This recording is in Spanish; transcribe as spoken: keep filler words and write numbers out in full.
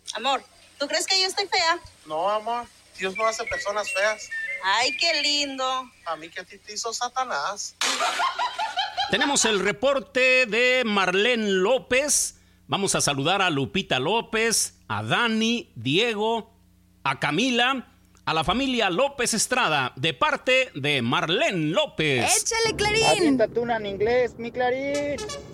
Amor, ¿tú crees que yo estoy fea? No, amor, Dios no hace personas feas. Ay, qué lindo. A mí que a ti te hizo Satanás. Tenemos el reporte de Marlene López. Vamos a saludar a Lupita López, a Dani, Diego, a Camila, a la familia López Estrada, de parte de Marlene López. ¡Échale, Clarín! Aviéntate una en inglés, mi Clarín.